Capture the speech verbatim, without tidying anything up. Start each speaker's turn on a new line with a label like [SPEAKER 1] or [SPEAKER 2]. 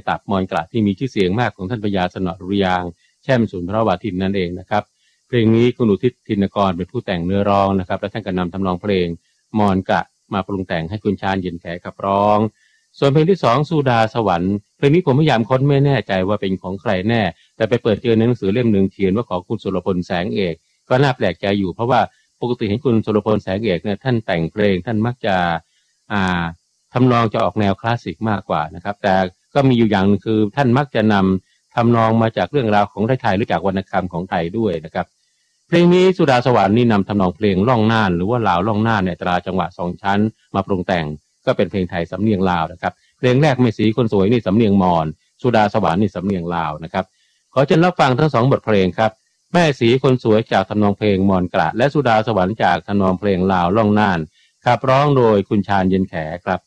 [SPEAKER 1] ตับมอนกระที่มีชื่อเสียงมากของท่านพญาสนอดุริยางค์แช่มสุนทรวาทินนั่นเองนะครับเพลงนี้คุณอุทิศธินกรเป็นผู้แต่งเนื้อร้องนะครับและท่านก็นำทำนองเพลงมอนกระมาปรุงแต่งให้คุณชาญเย็นแขขับร้องส่วนเพลงที่สองสุดาสวรรค์เพลงนี้ผมพยายามค้นไม่แน่ใจว่าเป็นของใครแน่แต่ไปเปิดเจอในหนังสือเล่มหนึ่งเขียนว่าของคุณสุรพลแสงเอกก็น่าแปลกใจอยู่เพราะว่าปกติเห็นคุณสุรพลแสงเอกเนี่ยท่านแต่งเพลงท่านมักจะอ่าทำนองจะออกแนวคลาสสิกมากกว่านะครับแต่ก็มีอยู่อย่างนึงคือท่านมักจะนำทำนองมาจากเรื่องราวของไทยหรือจากวรรณกรรมของไทยด้วยนะครับเพลงนี้สุดาสวรรค์นี่นำทำนองเพลงล่องน่านหรือว่าลาวล่องน่านในตราจังหวะสองชั้นมาปรุงแต่งก็เป็นเพลงไทยสำเนียงลาวนะครับเพลงแรกแม่สีคนสวยนี่สำเนียงมอญสุดาสวรรค์นี่สำเนียงลาวนะครับขอเชิญรับฟังทั้งสองบทเพลงครับแม่สีคนสวยจากทำนองเพลงมอญกระและสุดาสวรรค์จากทำนองเพลงลาวล่องน่านขับร้องโดยคุณชาญเย็นแขครับ